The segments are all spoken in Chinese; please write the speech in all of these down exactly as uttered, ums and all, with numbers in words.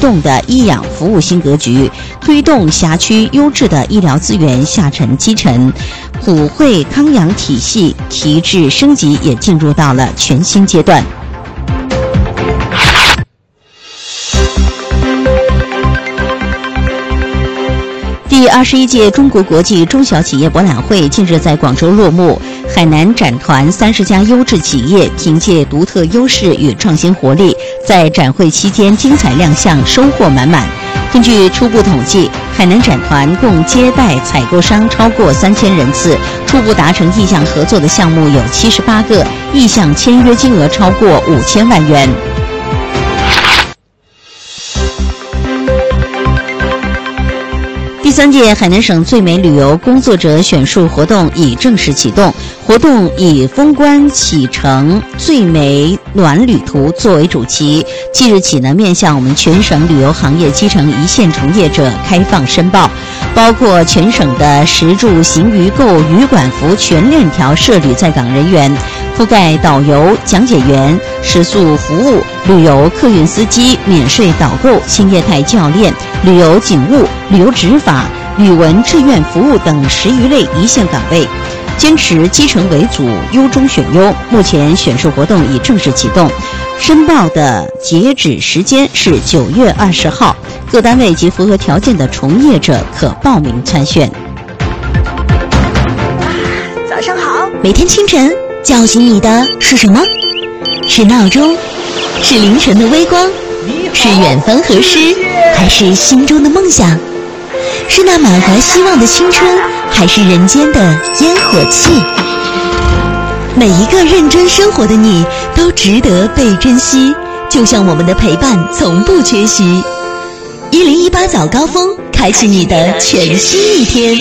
动的医养服务新格局，推动辖区优质的医疗资源下沉基层，普惠康养体系提质升级也进入到了全新阶段。第二十一届中国国际中小企业博览会近日在广州落幕，海南展团三十家优质企业凭借独特优势与创新活力，在展会期间精彩亮相，收获满满。根据初步统计，海南展团共接待采购商超过三千人次，初步达成意向合作的项目有七十八个，意向签约金额超过五千万元。第三届海南省最美旅游工作者选树活动已正式启动，活动以封关启程最美暖旅途作为主题，即日起呢，面向我们全省旅游行业基层一线从业者开放申报，包括全省的食住行娱购旅馆服全链条涉旅在岗人员，覆盖导游、讲解员、食宿服务、旅游客运司机、免税导购、新业态教练、旅游警务、旅游执法、旅文志愿服务等十余类一线岗位，坚持基层为主，优中选优。目前选秀活动已正式启动，申报的截止时间是九月二十号，各单位及符合条件的从业者可报名参选。 早上好。 每天清晨叫醒你的是什么？是闹钟？是凌晨的微光？是远方河诗？还是心中的梦想？是那满怀希望的青春，还是人间的烟火气？每一个认真生活的你都值得被珍惜，就像我们的陪伴从不缺席。一零一八早高峰，开启你的全新一天。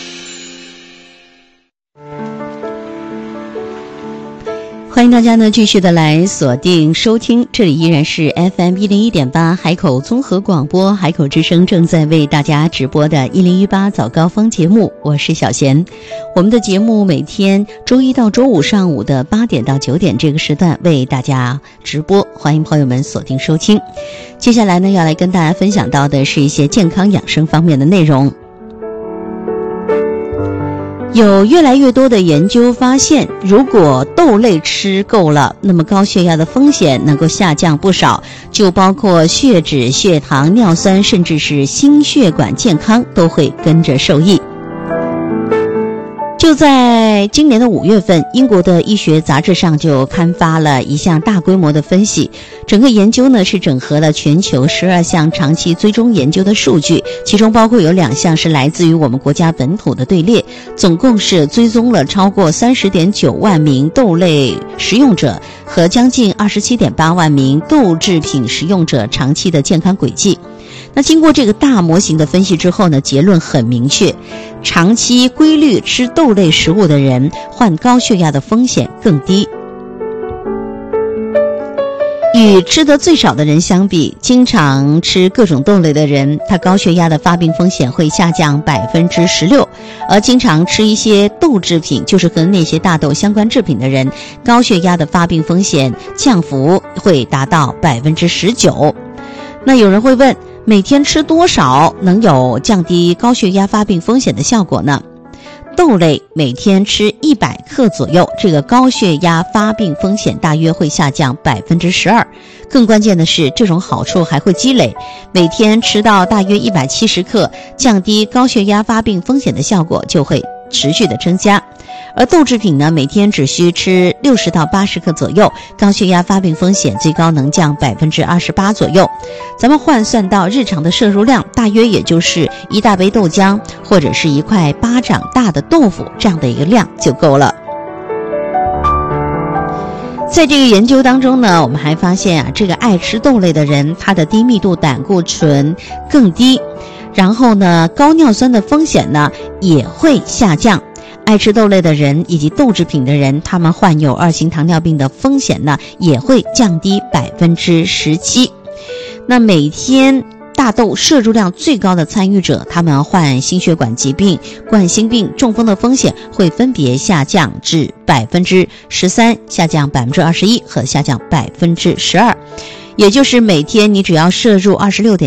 欢迎大家呢继续的来锁定收听，这里依然是 F M 一零一点八 海口综合广播，海口之声正在为大家直播的一零一八早高峰节目，我是小贤。我们的节目每天周一到周五上午的八点到九点这个时段为大家直播，欢迎朋友们锁定收听。接下来呢要来跟大家分享到的是一些健康养生方面的内容。有越来越多的研究发现，如果豆类吃够了，那么高血压的风险能够下降不少，就包括血脂、血糖、尿酸，甚至是心血管健康都会跟着受益。就在今年的五月份，英国的医学杂志上就刊发了一项大规模的分析。整个研究呢是整合了全球十二项长期追踪研究的数据，其中包括有两项是来自于我们国家本土的队列，总共是追踪了超过 三十点九万名豆类食用者和将近 二十七点八万名豆制品食用者长期的健康轨迹。那经过这个大模型的分析之后呢，结论很明确，长期规律吃豆类食物的人患高血压的风险更低。与吃得最少的人相比，经常吃各种豆类的人，他高血压的发病风险会下降 百分之十六， 而经常吃一些豆制品，就是和那些大豆相关制品的人，高血压的发病风险降幅会达到 百分之十九。 那有人会问，每天吃多少能有降低高血压发病风险的效果呢？豆类每天吃一百克左右，这个高血压发病风险大约会下降 百分之十二。 更关键的是，这种好处还会积累，每天吃到大约一百七十克，降低高血压发病风险的效果就会持续的增加。而豆制品呢，每天只需吃六十到八十克左右，高血压发病风险最高能降 百分之二十八 左右。咱们换算到日常的摄入量，大约也就是一大杯豆浆或者是一块巴掌大的豆腐，这样的一个量就够了。在这个研究当中呢，我们还发现啊，这个爱吃豆类的人，他的低密度胆固醇更低，然后呢，高尿酸的风险呢也会下降。爱吃豆类的人以及豆制品的人，他们患有二型糖尿病的风险呢也会降低 百分之十七。 那每天大豆摄入量最高的参与者，他们患心血管疾病、冠心病、中风的风险会分别下降至 百分之十三， 下降 百分之二十一 和下降 百分之十二。 也就是每天你只要摄入 二十六点